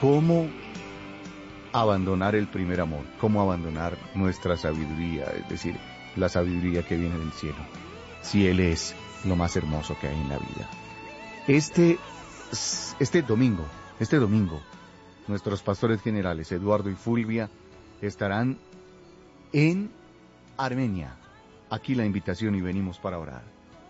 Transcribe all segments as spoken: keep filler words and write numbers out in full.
¿Cómo abandonar el primer amor? ¿Cómo abandonar nuestra sabiduría? Es decir, la sabiduría que viene del cielo, si Él es lo más hermoso que hay en la vida. Este, este domingo, este domingo, nuestros pastores generales, Eduardo y Fulvia, estarán en Armenia. Aquí la invitación y venimos para orar.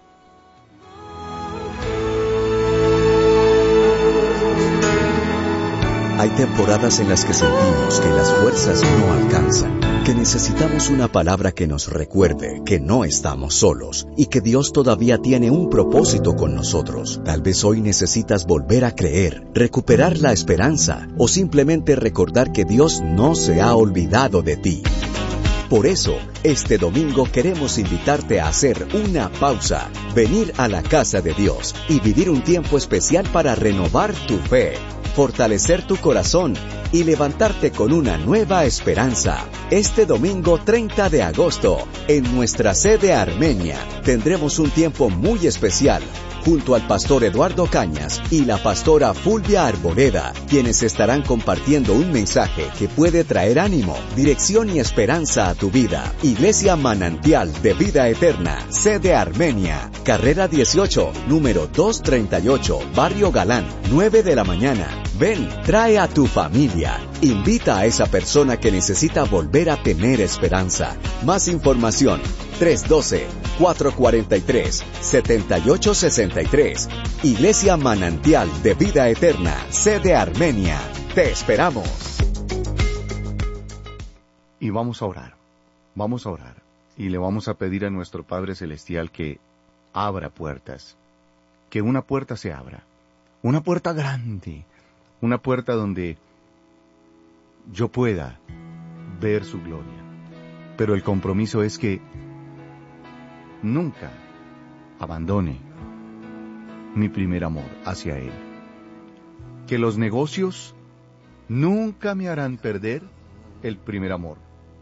Hay temporadas en las que sentimos que las fuerzas no alcanzan, que necesitamos una palabra que nos recuerde que no estamos solos y que Dios todavía tiene un propósito con nosotros. Tal vez hoy necesitas volver a creer, recuperar la esperanza o simplemente recordar que Dios no se ha olvidado de ti. Por eso, este domingo queremos invitarte a hacer una pausa, venir a la casa de Dios y vivir un tiempo especial para renovar tu fe, fortalecer tu corazón y levantarte con una nueva esperanza. Este domingo treinta de agosto, en nuestra sede Armenia, tendremos un tiempo muy especial junto al pastor Eduardo Cañas y la pastora Fulvia Arboleda, quienes estarán compartiendo un mensaje que puede traer ánimo, dirección y esperanza a tu vida. Iglesia Manantial de Vida Eterna, sede Armenia, carrera dieciocho, número doscientos treinta y ocho, Barrio Galán, nueve de la mañana. Ven, trae a tu familia. Invita a esa persona que necesita volver a tener esperanza. Más información, tres uno dos, cuatro cuatro tres, siete ocho seis tres. Iglesia Manantial de Vida Eterna, sede Armenia. Te esperamos. Y vamos a orar, vamos a orar. Y le vamos a pedir a nuestro Padre Celestial que abra puertas. Que una puerta se abra. Una puerta grande. Una puerta donde yo pueda ver su gloria. Pero el compromiso es que nunca abandone mi primer amor hacia Él. Que los negocios nunca me harán perder el primer amor.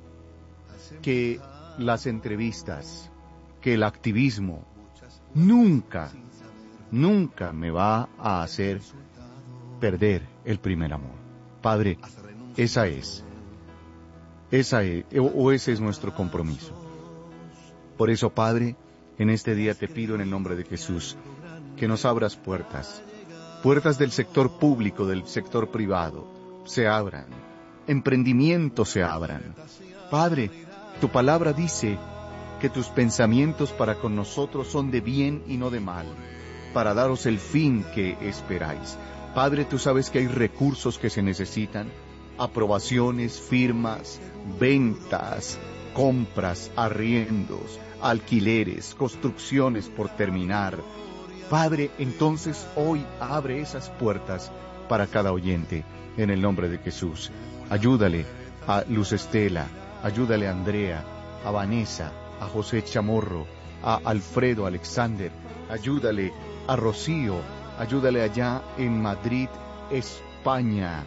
Que las entrevistas, que el activismo nunca, nunca me va a hacer perder el primer amor. Padre, esa es, esa es, o ese es nuestro compromiso. Por eso, Padre, en este día te pido en el nombre de Jesús que nos abras puertas, puertas del sector público, del sector privado, se abran, emprendimientos se abran. Padre, tu palabra dice que tus pensamientos para con nosotros son de bien y no de mal, para daros el fin que esperáis. Padre, tú sabes que hay recursos que se necesitan, aprobaciones, firmas, ventas, compras, arriendos, alquileres, construcciones por terminar. Padre, entonces hoy abre esas puertas para cada oyente, en el nombre de Jesús. Ayúdale a Luz Estela, ayúdale a Andrea, a Vanessa, a José Chamorro, a Alfredo Alexander, ayúdale a Rocío, ayúdale allá en Madrid, España,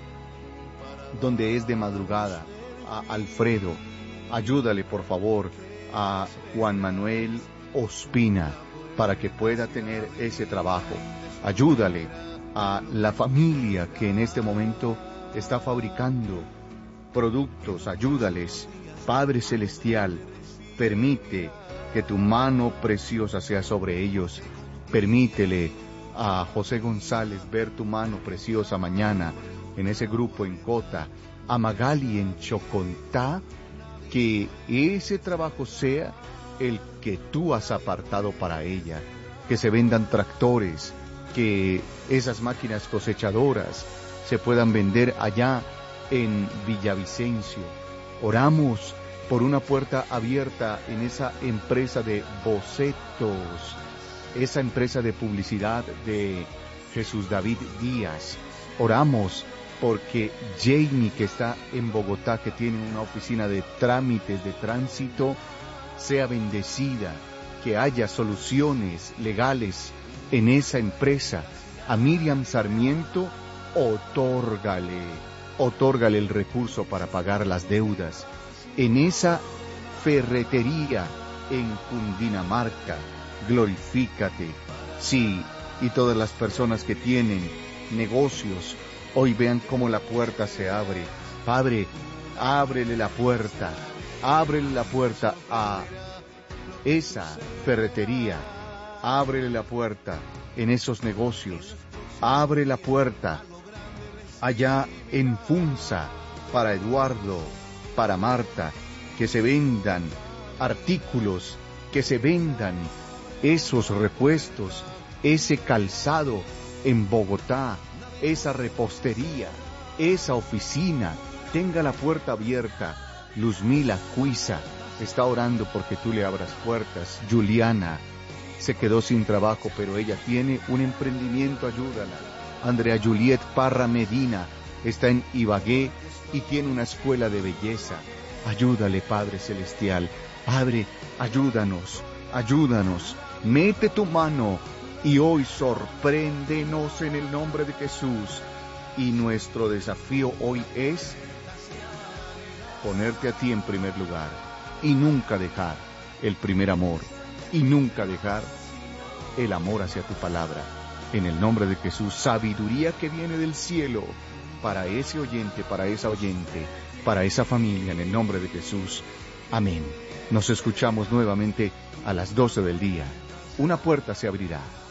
donde es de madrugada, a Alfredo. Ayúdale, por favor, a Juan Manuel Ospina, para que pueda tener ese trabajo. Ayúdale a la familia que en este momento está fabricando productos. Ayúdales, Padre Celestial, permite que tu mano preciosa sea sobre ellos. Permítele a José González ver tu mano preciosa mañana en ese grupo en Cota, a Magali en Chocontá, que ese trabajo sea el que tú has apartado para ella, que se vendan tractores, que esas máquinas cosechadoras se puedan vender allá en Villavicencio. Oramos por una puerta abierta en esa empresa de bocetos, esa empresa de publicidad de Jesús David Díaz. Oramos porque Jamie, que está en Bogotá, que tiene una oficina de trámites de tránsito, sea bendecida, que haya soluciones legales en esa empresa. A Miriam Sarmiento, otórgale, otórgale el recurso para pagar las deudas. En esa ferretería en Cundinamarca, glorifícate. Sí, y todas las personas que tienen negocios Hoy vean cómo la puerta se abre. Padre, ábrele la puerta, ábrele la puerta a esa ferretería, ábrele la puerta en esos negocios, abre la puerta allá en Funza para Eduardo, para Marta, que se vendan artículos, que se vendan esos repuestos, ese calzado en Bogotá, esa repostería, esa oficina, tenga la puerta abierta. Luzmila Cuisa está orando porque tú le abras puertas. Juliana se quedó sin trabajo, pero ella tiene un emprendimiento, ayúdala. Andrea Juliet Parra Medina está en Ibagué y tiene una escuela de belleza. Ayúdale, Padre Celestial. Padre, ayúdanos, ayúdanos. Mete tu mano y hoy sorpréndenos en el nombre de Jesús. Y nuestro desafío hoy es ponerte a ti en primer lugar y nunca dejar el primer amor y nunca dejar el amor hacia tu palabra. En el nombre de Jesús, sabiduría que viene del cielo para ese oyente, para esa oyente, para esa familia, en el nombre de Jesús. Amén. Nos escuchamos nuevamente a las doce del día. Una puerta se abrirá.